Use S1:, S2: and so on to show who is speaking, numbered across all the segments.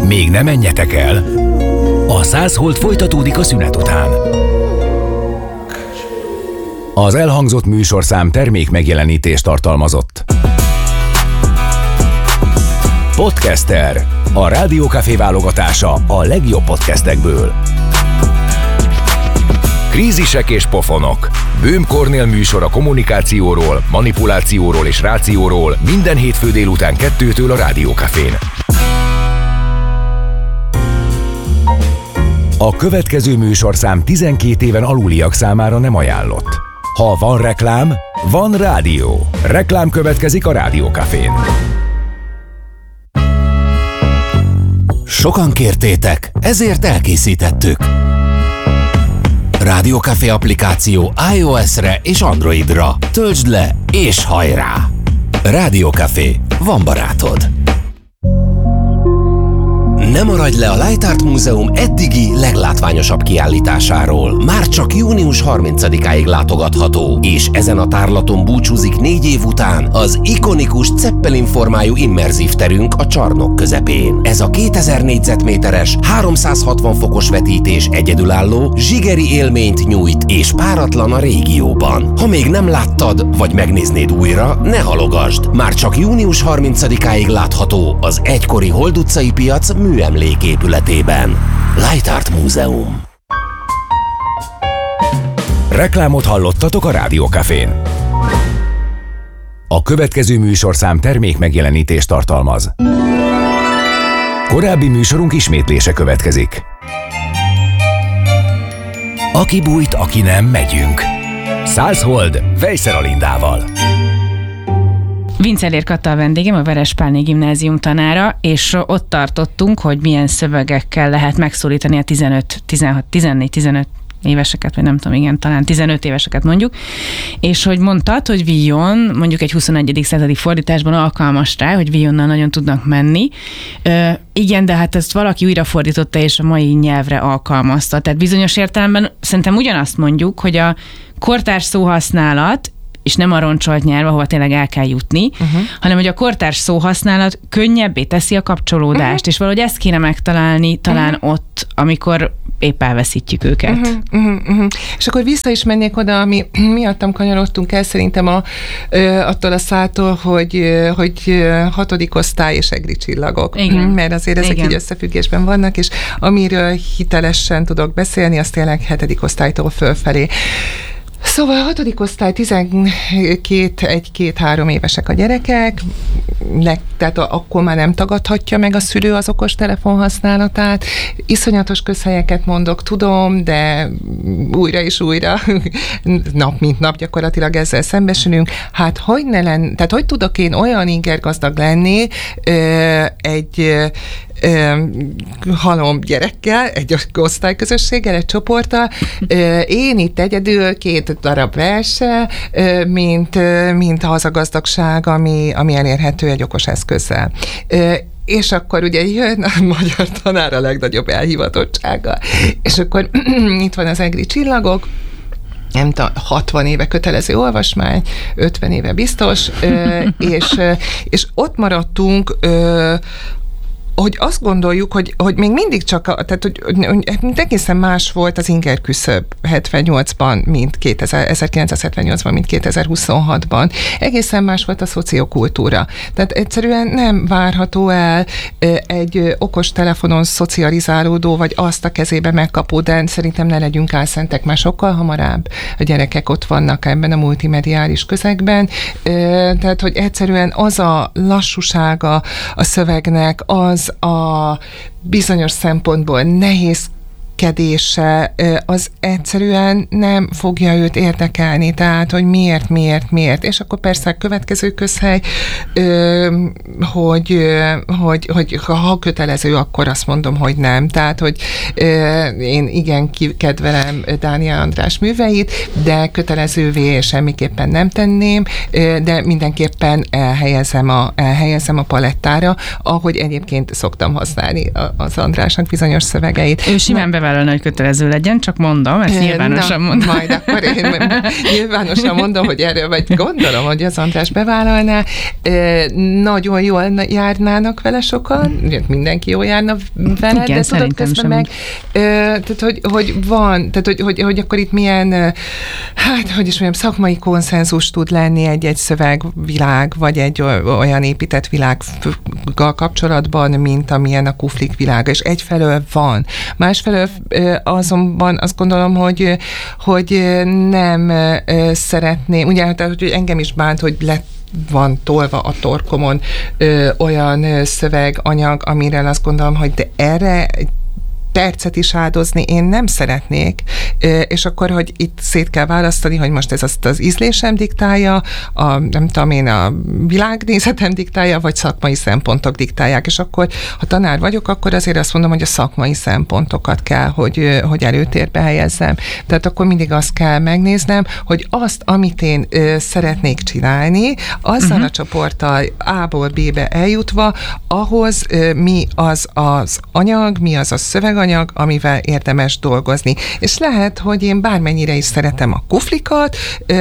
S1: Még ne menjetek el! A 100 Hold folytatódik a szünet után. Az elhangzott műsorszám termék megjelenítést tartalmazott. Podcaster. A Rádió Café válogatása a legjobb podcastekből. Krízisek és pofonok. Böhm Kornél műsor a kommunikációról, manipulációról és rációról minden hétfő délután 2-től a Rádió Cafén. A következő műsorszám 12 éven aluliak számára nem ajánlott. Ha van reklám, van rádió. Reklám következik a Rádió Cafén.
S2: Sokan kértétek, ezért elkészítettük. Rádió Café applikáció iOS-re és Androidra. Töltsd le és hajrá! Rádió Café, van barátod. Ne maradj le a Light Art Múzeum eddigi leglátványosabb kiállításáról. Már csak június 30-áig látogatható, és ezen a tárlaton búcsúzik 4 év után az ikonikus Zeppelin formájú immerzív terünk a csarnok közepén. Ez a 2000 négyzetméteres, 360 fokos vetítés egyedülálló, zsigeri élményt nyújt és páratlan a régióban. Ha még nem láttad, vagy megnéznéd újra, ne halogasd. Már csak június 30-áig látható az egykori Hold utcai piac műemléképületében. Light Art Múzeum.
S1: Reklámot hallottatok a Rádió Cafén. A következő műsorszám termék megjelenítést tartalmaz. Korábbi műsorunk ismétlése következik. Aki bújt, aki nem, megyünk. 100 Hold, Vejszer Alindával.
S3: Vincellér Katta a vendégem, a Verespálné Gimnázium tanára, és ott tartottunk, hogy milyen szövegekkel lehet megszólítani a 14-15 éveseket, vagy nem tudom, igen, talán 15 éveseket mondjuk, és hogy mondtad, hogy Villon, mondjuk egy 21. századi fordításban alkalmas rá, hogy Villonnal nagyon tudnak menni. Igen, de hát ezt valaki újra fordította, és a mai nyelvre alkalmazta. Tehát bizonyos értelemben szerintem ugyanazt mondjuk, hogy a kortárs szóhasználat, és nem a roncsolt nyelv, ahova tényleg el kell jutni, hanem hogy a kortárs szóhasználat könnyebbé teszi a kapcsolódást, és valahogy ezt kéne megtalálni talán ott, amikor épp elveszítjük őket.
S4: És akkor vissza is mennék oda, ami miattam kanyarodtunk el szerintem attól a szától, hogy 6. osztály és egri csillagok.
S3: Igen.
S4: Mert azért ezek így összefüggésben vannak, és amiről hitelesen tudok beszélni, az tényleg 7. osztálytól fölfelé. Szóval 6. osztály 1-2-3 évesek a gyerekek, tehát akkor már nem tagadhatja meg a szülő az okostelefon használatát. Iszonyatos közhelyeket mondok, tudom, de újra és újra, nap mint nap gyakorlatilag ezzel szembesülünk. Hát tehát hogy tudok én olyan ingergazdag lenni egy halom gyerekkel, egy osztályközösséggel, egy csoporttal, én itt egyedül 2 darab verse, mint az a gazdagság, ami elérhető egy okos eszközzel. És akkor ugye jön a magyar tanár a legnagyobb elhivatottsága. És akkor itt van az egri csillagok, nem tudom, 60 éve kötelező olvasmány, 50 éve biztos, és ott maradtunk, hogy azt gondoljuk, hogy még mindig csak, tehát hogy egészen más volt az inger küszöb 78-ban, mint 1978-ban, mint 2026-ban. Egészen más volt a szociokultúra. Tehát egyszerűen nem várható el egy okos telefonon szocializálódó, vagy azt a kezébe megkapó, de szerintem ne legyünk álszentek, már sokkal hamarabb a gyerekek ott vannak ebben a multimediális közegben. Tehát, hogy egyszerűen az a lassúsága a szövegnek, az a bizonyos szempontból nehézkedése, az egyszerűen nem fogja őt érdekelni, tehát, hogy miért. És akkor persze a következő közhely, hogy ha kötelező, akkor azt mondom, hogy nem. Tehát, hogy én igen kedvelem Dániel András műveit, de kötelezővé semmiképpen nem tenném, de mindenképpen elhelyezem a palettára, ahogy egyébként szoktam használni az Andrásnak bizonyos szövegeit.
S3: Ő simán bevállalni, hogy kötelező legyen, csak mondom, ezt nyilvánosan mondom.
S4: Majd akkor én nyilvánosan mondom, hogy erről, vagy gondolom, hogy az András bevállalná. Nagyon jól járnának vele sokan, mindenki jól járna vele,
S3: igen,
S4: de tudod közben meg, tehát, hogy van, tehát, hogy akkor itt milyen, hát, hogy is mondjam, szakmai konszenzus tud lenni egy szövegvilág, vagy egy olyan épített világgal kapcsolatban, mint amilyen a kuflik világa, és egyfelől van. Másfelől azonban azt gondolom, hogy nem szeretném, ugye, tehát, hogy engem is bánt, hogy van tolva a torkomon olyan szöveganyag, amire azt gondolom, hogy de erre percet is áldozni én nem szeretnék, és akkor, hogy itt szét kell választani, hogy most ez az ízlésem diktálja, nem tudom én, a világnézetem diktálja, vagy szakmai szempontok diktálják, és akkor, ha tanár vagyok, akkor azért azt mondom, hogy a szakmai szempontokat kell, hogy előtérbe helyezzem. Tehát akkor mindig azt kell megnéznem, hogy azt, amit én szeretnék csinálni, azzal a csoporttal A-ból B-be eljutva, ahhoz mi az anyag, mi az a szöveganyag, amivel érdemes dolgozni. És lehet, hogy én bármennyire is szeretem a kuflikat,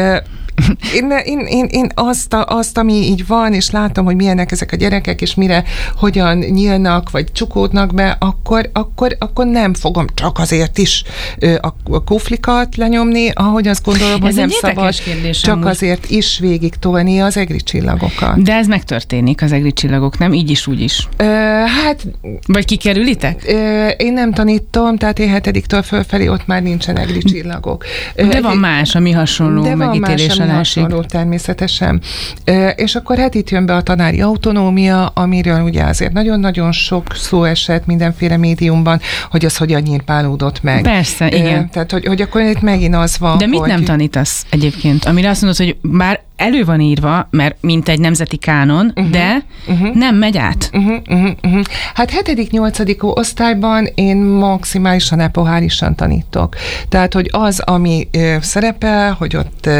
S4: Én azt, ami így van, és látom, hogy milyenek ezek a gyerekek, és mire, hogyan nyílnak, vagy csukódnak be, akkor nem fogom csak azért is a kuflikat lenyomni, ahogy azt gondolom, hogy nem szabad csak azért is végig tolni az egri csillagokat.
S3: De ez megtörténik, az egri csillagok, nem? Így is, úgy is.
S4: Hát...
S3: Vagy kikerülitek?
S4: Én nem tanítom, tehát én 7-től fölfelé ott már nincsen egri csillagok.
S3: De van más, ami hasonló megítélés alá esik.
S4: Természetesen. És hát itt jön be a tanári autonómia, amiről ugye azért nagyon-nagyon sok szó esett mindenféle médiumban, hogy az hogyan nyírpálódott meg.
S3: Persze, igen.
S4: Tehát, hogy akkor itt megint az van,
S3: de mit nem tanítasz egyébként? Amire azt mondod, hogy bár elő van írva, mert mint egy nemzeti kánon, de nem megy át.
S4: Hát 7.-8. osztályban én maximálisan epohálisan tanítok. Tehát, hogy az, ami szerepel, hogy ott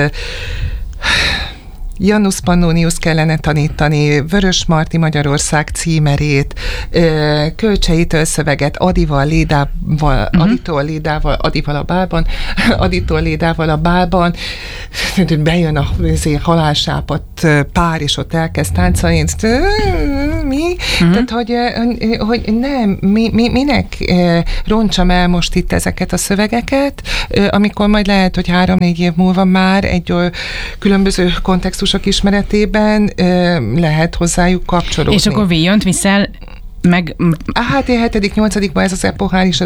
S4: Janus Pannonius kellene tanítani, Vörös Marti Magyarország címerét, Kölcseitől szöveget, Adival, Lédával, Aditól, Lédával, Adival a bálban, Aditól, Lédával a bálban, bejön a halálsápat pár, és ott elkezd táncolni, mi? Tehát, hogy nem, minek roncsam el most itt ezeket a szövegeket, amikor majd lehet, hogy 3-4 év múlva már egy különböző kontextusok ismeretében lehet hozzájuk kapcsolódni.
S3: És akkor Villant viszel meg...
S4: Hát én 7.-8. ez az epohális,